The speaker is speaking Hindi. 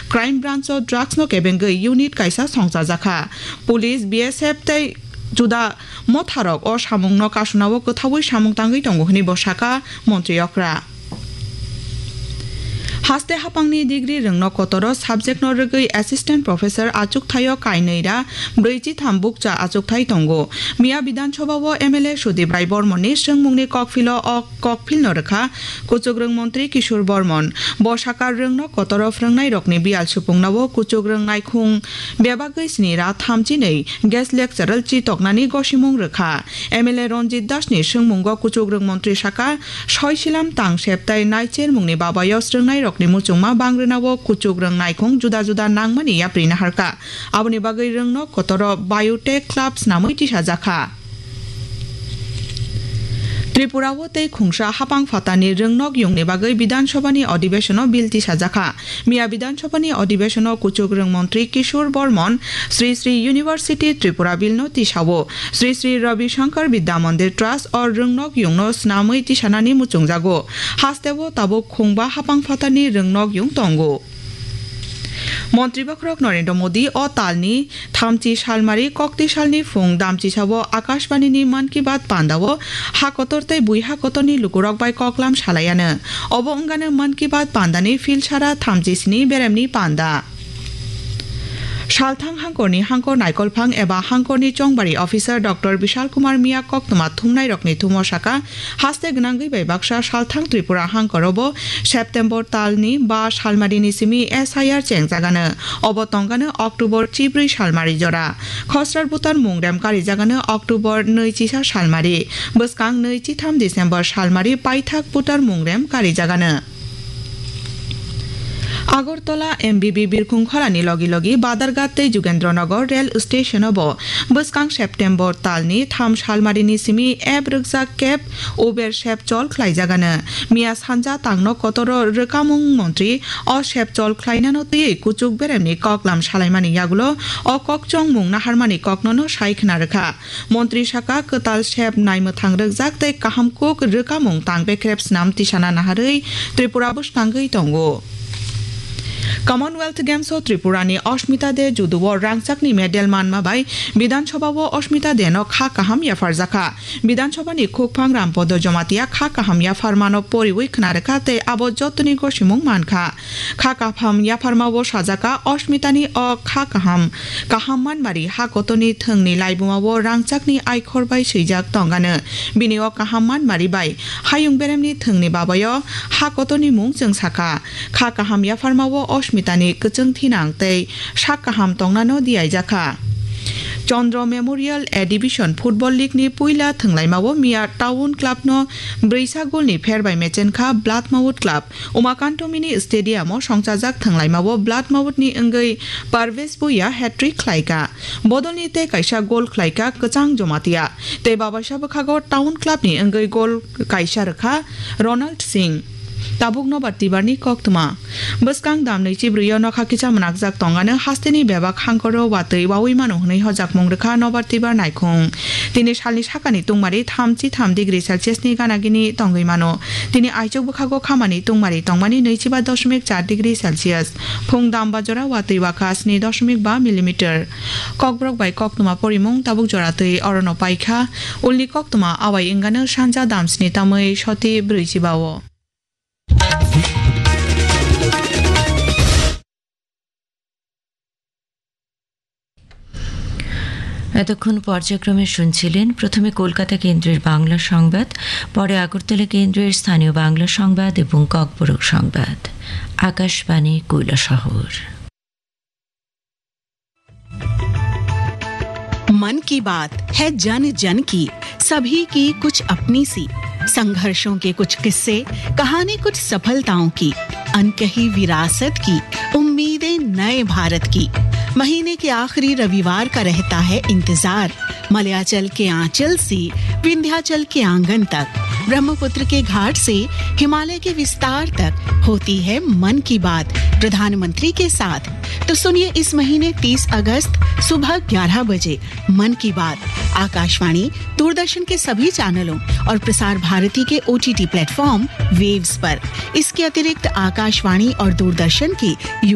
crime branch of drugs no केबेंगे unit काइसा संसा जाखा police BSF तै जुदा मथारक और सामुं न कासुनावो गोथावै सामुं तांगै दंगोनि बसाका मन्त्रि अक्रा हास्ते हापांनि डिग्री रोंनो कतरो साबजेक्ट न रगै असिस्टेंट प्रोफेसर आचुकथायो काइनैरा 43 बुकचा आचुकथाय दंगो मिया विधानसभाओ एमएलए सुदीप राय बर्मननि सोंमुंनि ककफिल नरखा कुचुग्रं मंत्री किशोर बर्मन बसाका रोंनो कतरो फ्रंनाय रकनि बियाल सुपुंनावो कुचुग्रं नायखुं बेबागै स्निरा 32 गेस्ट लेक्चारल चितकनानि गसिमुं रखा एमएलए रंजित दासनि सोंमुंगो कुचुग्रं मंत्री साका सयसिलाम तांसेबताय नायचेर मुंनि बाबायो स्रोंनाय रक मुचुंमा बांग्रोनावो कुचुग्रं नायखुं जुदा जुदा नांमानि याप्रिना हारका आबनि बागै रोंनो कतरो बायोटेक क्लाब्स नामै तिसा जाखा त्रिपुराओ तै खुंसा हापां फातानि रोंनक युंनि बागै विधानसभानि अधिवेशनो बिल तिसा जाखा मिया विधानसभानि अधिवेशनो कुचुग्रं मंत्री किशोर बर्मन श्री श्री यूनिवर्सिटी त्रिपुरा बिलनो तिसावो श्री श्री रविशंकर विद्या मंदिर ट्रस्ट और रोंनक युंनो स्नामै तिसानानि मुचुंजागो हास्तेवो ताबो खुंबा हापां फातानि रोंनक युं दंगो मंत्री बख्रक नरेंद्र मोदी और तालनी थामची सालमारी कक्ति सालनी फुंग दामची सावो आकाशवाणी मन की बात पांदावो हाकतरते बुई हाकतरनी लुकुरक बाय ककलाम सालायानो अबो अंगानो मन की बात पांदानी फिल सारा थामचिसनी बेरेमनी पांदा शालथां हांकरनि हांकर नायकलफां एबा हांकरनि चंबारी अफिसार डॉक्टर विशाल कुमार मिया कक्तमा थुमनाय रकनि थुमसाका हास्ते गनांगै बायबाक्सा शालथां त्रिपुरा हांकरबो सेप्टेम्बर तालनि बा सालमारिनि सिमी एसआईआर चेंजागानो अबतंगानो अक्टोबर 4 सालमारि जरा खसरार भुटान मुंग्रेम कारि जागानो अक्टोबर 2 सालमारि बसकां 2-3 डिसेम्बर सालमारि पाइथाक भुटान मुंग्रेम कारि जागानो আগরতলা এমবিবি বিরখুং খলানি লগি লগি বাদারঘাটতে যুগেন্দ্রনগর রেল স্টেশনবো বসকাং সেপ্টেম্বর তালনি থাম সালমারিনি সিমি এব রগজা কেব ওবের শেপ চল খ্লাইজাগানো মিয়া সানজা তাংনো কতর রকামুং মন্ত্রী অ শেপ চল খ্লাইনানো তৈ কুচুক বেরেমনি ককলাম সালাইমানি ইয়াগুলো অ ককচং মুং নাহারমানি ককননো সাইখনা রেখা মন্ত্রী শাখা কতাল শেপ নাইমথাং রগজাক তৈ কাহামকুক রকামুং তাংবে ক্রেপস নাম তিসানা নাহাरै ত্রিপুরা বসকাंगै दंगो कमनवेल्थ गेम्स त्रिपुरानि अस्मिता दे जुदुओ रांगचाकनि मेडेल मानमाबाय विधानसभाओ अस्मिता देनो खा काहाम याफार जाखा विधानसभानि खुकफां रामपद जमातिया खा काहाम याफार मानो परिवै खनारेखा ते आबो जतनि गसिमुं मानखा खा काहाम याफारमावो साजाका अस्मितानि अ खा काहाम मानमारि हाकतनि थोंनि लाइबुमावो रांगचाकनि आइखर बाय सैजाक तंगानो बिनि अ काहाम मानमारि बाय हायुं बेरेमनि थोंनि बाबायो हाकतनि मुं जों साखा खा काहाम याफारमावो अस्मितानि कचंग थिनांग तै साकाहाम तंगनानो दियाय जाखा चंद्र मेमोरियल ए डिविजन फुटबल लीगनि पुइला थंलायमावो मिया town क्लाबनो 4 गोलनि फेरबाय मेचेनखा blood mouth club Umakant मिनि स्टेडियामो संचाजाक थंलायमावो ब्लाड माउथनि अंगै पारवेज बुया हैट्रिक ख्लायका बदलनि ते काइसा गोल ख्लायका कचांग जमातिया ते बाबासा बखागो टाउन क्लाबनि अंगै गोल काइसा रखा रोनाल्ड सिंह ताबुक नबार तिबारनि कक्तमा बसकां दामनै चिब्रियो नखाकिचा मनाकजाक तंगानो हास्तेनि बेबाक हांकरो वातै वावै मानो हनै हजाक मंगरखा नबार तिबार नायखुं तिनि सालनि साकानि तुंमारि 3 डिग्री सेल्सियासनि गानागिनि तंगै मानो तिनि आइचक बखागो खामानि तुंमारि तंमानि 25.4 डिग्री सेल्सियास फुं दामबाजरा वातै वाखा 7.5 मिलिमिटार ककब्रक बाय कक्तमा परिमुं ताबुक जरातै अरनो पाइखा उलनि कक्तमा आवाय इंगानो सानजा दामस्नि तामै सति ब्रैजिबावो এতক্ষণ পর্যায়ক্রমে শুনছিলেন প্রথমে কলকাতা কেন্দ্রের বাংলা সংবাদ পরে আগরতলা কেন্দ্রের স্থানীয় বাংলা সংবাদ এবং ককবরক সংবাদ আকাশবাণী কৈলাসহর मन की बात है जन जन की सभी की कुछ अपनी सी संघर्षों के कुछ किस्से कहानी कुछ सफलताओं की अनकही विरासत की उम्मीदें नए भारत की महीने के आखिरी रविवार का रहता है इंतजार मलयाचल के आंचल से विंध्याचल के आंगन तक ब्रह्मपुत्र के घाट से हिमालय के विस्तार तक होती है मन की बात प्रधानमंत्री के साथ तो सुनिए इस महीने 30 अगस्त सुबह 11 बजे मन की बात आकाशवाणी दूरदर्शन के सभी चैनलों और प्रसार भारती के OTT प्लेटफॉर्म वेव्स पर इसके अतिरिक्त आकाशवाणी और दूरदर्शन के